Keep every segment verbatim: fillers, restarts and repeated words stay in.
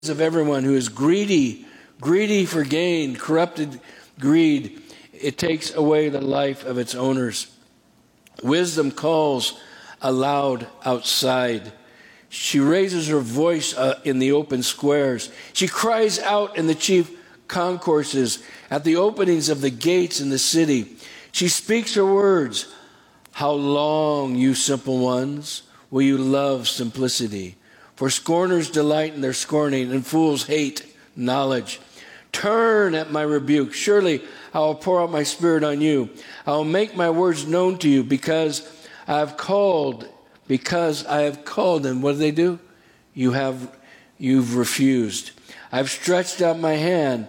of everyone who is greedy, greedy for gain, corrupted greed. It takes away the life of its owners. Wisdom calls aloud outside. She raises her voice uh, in the open squares. She cries out in the chief concourses, at the openings of the gates in the city. She speaks her words. How long, you simple ones, will you love simplicity? For scorners delight in their scorning, and fools hate knowledge. Turn at my rebuke. Surely I will pour out my spirit on you. I will make my words known to you, because I have called, because I have called. And what do they do? You have, you've refused. I've stretched out my hand,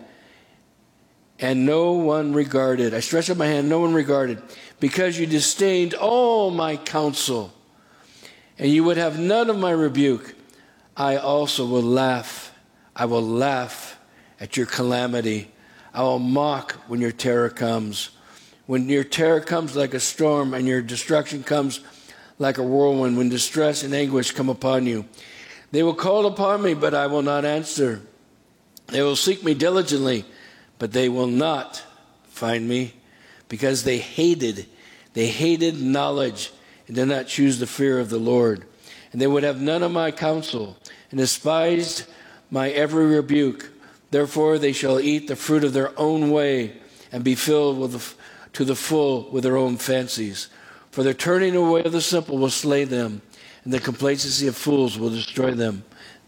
and no one regarded. I stretched out my hand, no one regarded. Because you disdained all my counsel, and you would have none of my rebuke, I also will laugh. I will laugh at your calamity. I will mock when your terror comes. When your terror comes like a storm, and your destruction comes like a whirlwind, when distress and anguish come upon you. They will call upon me, but I will not answer. They will seek me diligently, but they will not find me, because they hated, they hated knowledge and did not choose the fear of the Lord. And they would have none of my counsel, and despised my every rebuke. Therefore they shall eat the fruit of their own way, and be filled with the, to the full with their own fancies. For the turning away of the simple will slay them, and the complacency of fools will destroy them.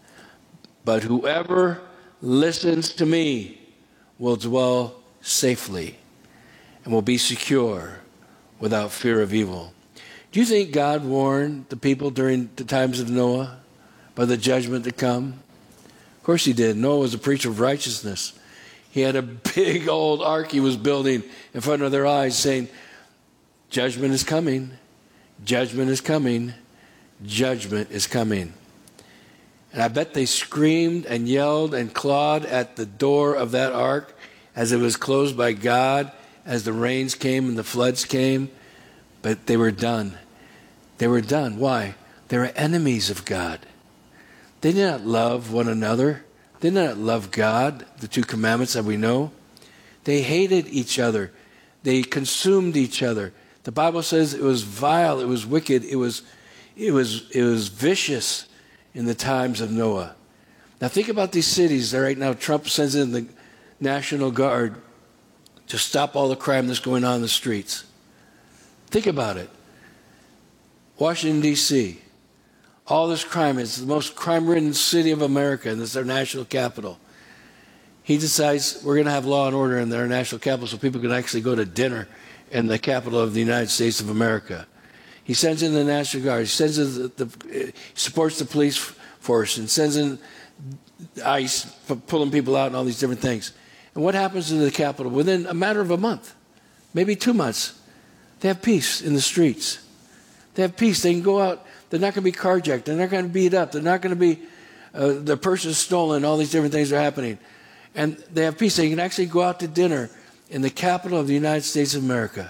But whoever listens to me will dwell safely, and will be secure without fear of evil. Do you think God warned the people during the times of Noah by the judgment to come? Of course he did. Noah was a preacher of righteousness. He had a big old ark he was building in front of their eyes, saying, judgment is coming, judgment is coming, judgment is coming. And I bet they screamed and yelled and clawed at the door of that ark as it was closed by God, as the rains came and the floods came. But they were done. They were done. Why? They were enemies of God. They did not love one another. They did not love God, the two commandments that we know. They hated each other. They consumed each other. The Bible says it was vile, it was wicked, it was, it was, it was vicious in the times of Noah. Now think about these cities that right now Trump sends in the National Guard to stop all the crime that's going on in the streets. Think about it. Washington, D C, all this crime. It's the most crime-ridden city of America, and it's their national capital. He decides we're going to have law and order in their national capital so people can actually go to dinner in the capital of the United States of America. He sends in the National Guard. He sends in the, the he supports the police force and sends in ICE, pulling people out and all these different things. And what happens in the capital? Within a matter of a month, maybe two months, they have peace in the streets. They have peace. They can go out. They're not going to be carjacked. They're not going to be beat up. They're not going to be, uh, their purse is stolen. All these different things are happening. And they have peace. They can actually go out to dinner in the capital of the United States of America.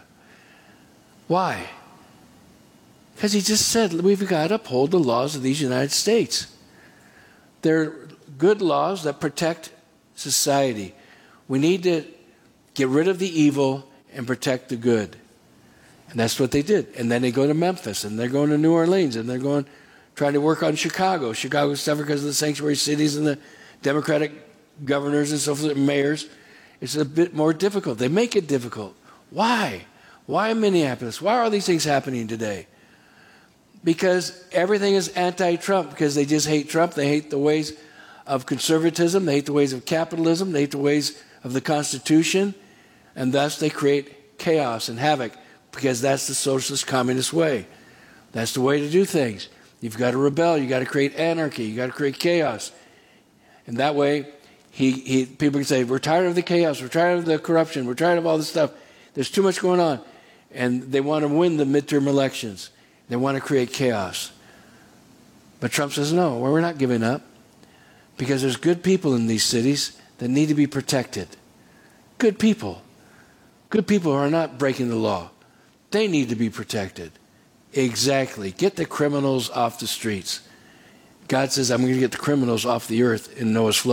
Why? Because he just said, we've got to uphold the laws of these United States. They're good laws that protect society. We need to get rid of the evil and protect the good. And that's what they did. And then they go to Memphis, and they're going to New Orleans, and they're going trying to work on Chicago. Chicago's tougher because of the sanctuary cities and the Democratic governors and so forth, mayors. It's a bit more difficult. They make it difficult. Why? Why Minneapolis? Why are all these things happening today? Because everything is anti-Trump, because they just hate Trump. They hate the ways of conservatism. They hate the ways of capitalism. They hate the ways of the Constitution. And thus they create chaos and havoc, because that's the socialist communist way. That's the way to do things. You've got to rebel. You've got to create anarchy. You've got to create chaos. And that way, he, he, people can say, we're tired of the chaos. We're tired of the corruption. We're tired of all this stuff. There's too much going on. And they want to win the midterm elections. They want to create chaos. But Trump says, no, well, we're not giving up. Because there's good people in these cities that need to be protected. Good people. Good people who are not breaking the law. They need to be protected. Exactly. Get the criminals off the streets. God says, I'm going to get the criminals off the earth in Noah's flood.